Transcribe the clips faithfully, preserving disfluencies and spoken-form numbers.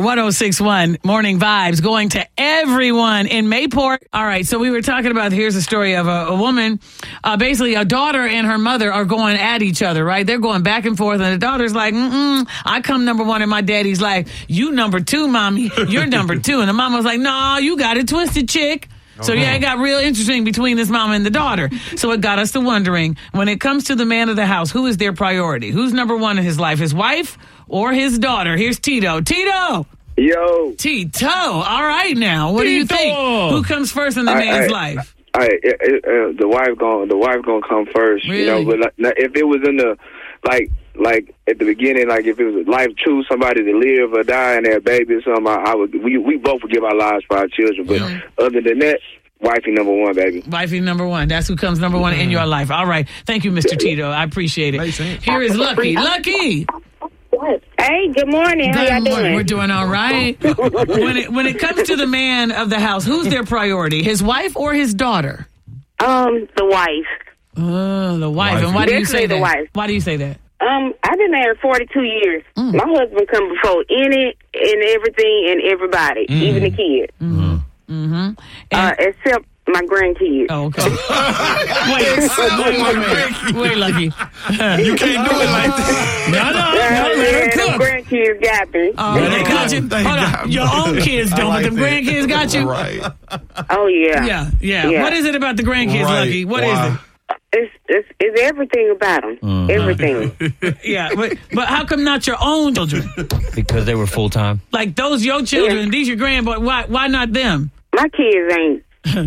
one oh six one Morning Vibes going to everyone in Mayport. All right, so we were talking about, here's a story of a, a woman, uh, basically a daughter and her mother are going at each other, right? They're going back and forth, and the daughter's like, mm-mm, I come number one in my daddy's life. You number two, mommy. You're number two. And the mama was like, no, you got it twisted, chick. So, yeah, it got real interesting between this mama and the daughter. So it got us to wondering, when it comes to the man of the house, who is their priority? Who's number one in his life, his wife or his daughter? Here's Tito. Tito! Yo. Tito. All right now. What Tito. do you think? Who comes first in the I, man's I, life? I, it, it, uh, the wife going the wife gonna come first. Really? You know, but like, if it was in the, like, like at the beginning, like if it was life choose somebody to live or die and their baby or something, I, I would we we both would give our lives for our children. But yeah. other than that, wifey number one, baby. Wifey number one. That's who comes number one mm-hmm. in your life. All right. Thank you, Mister Tito. I appreciate it. Here is Lucky. Lucky. Hey, good morning. How good y'all morning. doing? We're doing all right. when it when it comes to the man of the house, who's their priority? His wife or his daughter? Um, the wife. Oh, the wife. wife. And why do you say the that? Wife. Why do you say that? Um, I've been married forty-two years. Mm. My husband come before any and everything and everybody, mm. even the kids. Mm-hmm. Mm-hmm. Uh, except my grandkids. Oh, okay. wait, wait, wait, wait, Lucky. You can't do it like that. No, no, uh, no, let her cook. Grandkids got me. Oh, they, they got you. They Hold got on. me. Your own kids don't, like but them that. grandkids got you. Right. Oh, yeah. yeah. Yeah, yeah. What is it about the grandkids, right. Lucky? What wow. is it? It's, it's, it's everything about them. Mm-hmm. Everything. yeah, but, but how come not your own children? Because they were full-time. Like, those your children, yeah. these your grandboys, why, why not them? My kids ain't.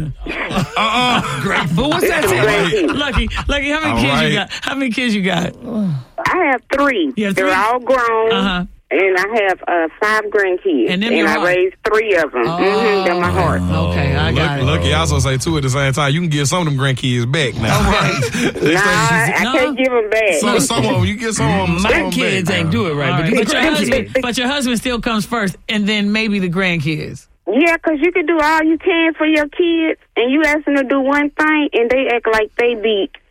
uh-uh. Great. But what's that? Lucky, Lucky, how many all kids right. you got? How many kids you got? I have three. You have They're three? all grown. Uh-huh. And I have uh, five grandkids. And, and I heart. raised three of them. Oh. Mm-hmm, they're my heart. Okay, I got Lucky, it. Lucky also say two at the same time. You can get some of them grandkids back now. Okay. nah, I, I no. can't give them back. So, some of them, you get some of them. My some kids back ain't now. do it right. Right. But, But, your husband, but your husband still comes first, and then maybe the grandkids. Yeah, because you can do all you can for your kids, and you ask them to do one thing, and they act like they beat